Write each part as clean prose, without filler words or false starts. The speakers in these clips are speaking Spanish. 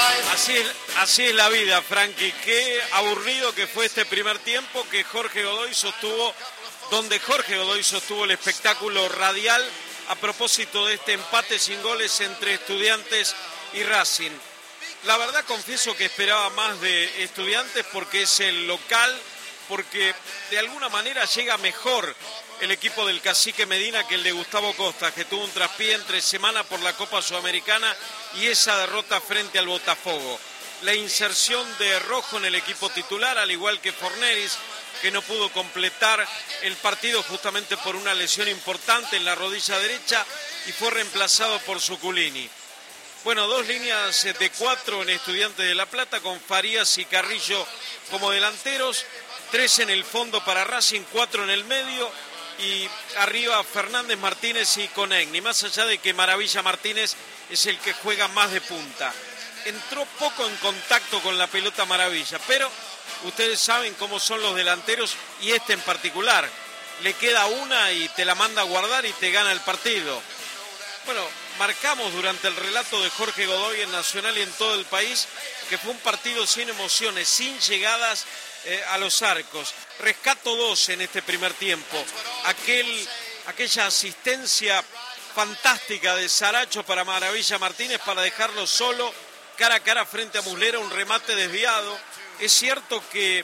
Así es la vida, Frankie. Qué aburrido que fue este primer tiempo que Jorge Godoy sostuvo, donde Jorge Godoy sostuvo el espectáculo radial a propósito de este empate sin goles entre Estudiantes y Racing. La verdad confieso que esperaba más de Estudiantes porque es el local, porque de alguna manera llega mejor el equipo del Cacique Medina que el de Gustavo Costa, que tuvo un traspié entre semana por la Copa Sudamericana y esa derrota frente al Botafogo. La inserción de Rojo en el equipo titular, al igual que Forneris, que no pudo completar el partido justamente por una lesión importante en la rodilla derecha y fue reemplazado por Zuculini. Bueno, dos líneas de 4 en Estudiantes de La Plata, con Farías y Carrillo como delanteros, 3 en el fondo para Racing, 4 en el medio y arriba Fernández, Martínez y Conegni, más allá de que Maravilla Martínez es el que juega más de punta. Entró poco en contacto con la pelota Maravilla, pero ustedes saben cómo son los delanteros y este en particular. Le queda una y te la manda a guardar y te gana el partido. Bueno, marcamos durante el relato de Jorge Godoy en Nacional y en todo el país que fue un partido sin emociones, sin llegadas a los arcos. Rescato 2 en este primer tiempo. Aquella asistencia fantástica de Saracho para Maravilla Martínez para dejarlo solo cara a cara frente a Muslera, un remate desviado. Es cierto que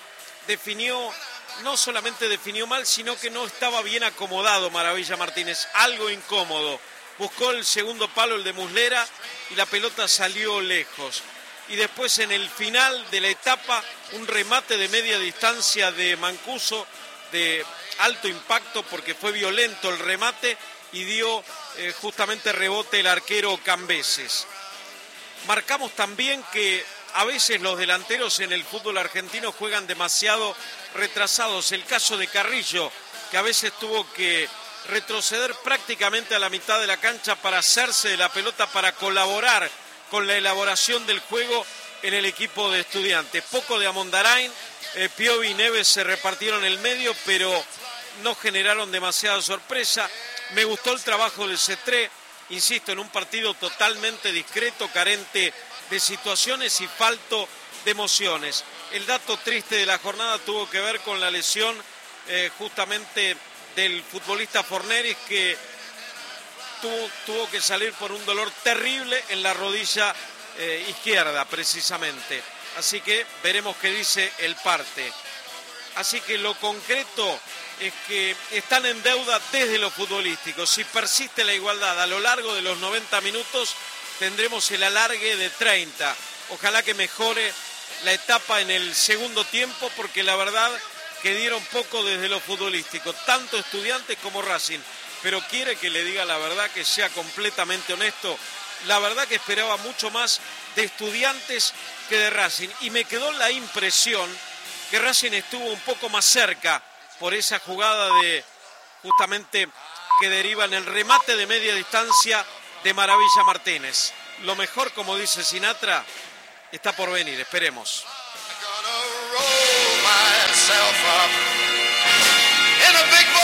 no solamente definió mal, sino que no estaba bien acomodado Maravilla Martínez, algo incómodo. Buscó el segundo palo, el de Muslera, y la pelota salió lejos. Y después en el final de la etapa, un remate de media distancia de Mancuso, de alto impacto porque fue violento el remate y dio justamente rebote el arquero Cambeses. Marcamos también que a veces los delanteros en el fútbol argentino juegan demasiado retrasados. El caso de Carrillo, que a veces tuvo que retroceder prácticamente a la mitad de la cancha para hacerse de la pelota, para colaborar con la elaboración del juego en el equipo de Estudiantes. Poco de Amondarain, Piovi y Neves se repartieron el medio, pero no generaron demasiada sorpresa. Me gustó el trabajo del Cetré, insisto, en un partido totalmente discreto, carente de situaciones y falto de emociones. El dato triste de la jornada tuvo que ver con la lesión justamente del futbolista Forneris, que tuvo que salir por un dolor terrible en la rodilla izquierda precisamente. Así que veremos qué dice el parte. Así que lo concreto es que están en deuda desde lo futbolístico. Si persiste la igualdad a lo largo de los 90 minutos, tendremos el alargue de 30. Ojalá que mejore la etapa en el segundo tiempo, porque la verdad que dieron poco desde lo futbolístico, tanto Estudiantes como Racing. Pero quiere que le diga la verdad, que sea completamente honesto. La verdad que esperaba mucho más de Estudiantes que de Racing. Y me quedó la impresión que Racing estuvo un poco más cerca por esa jugada de justamente que deriva en el remate de media distancia de Maravilla Martínez. Lo mejor, como dice Sinatra, está por venir, esperemos. In a big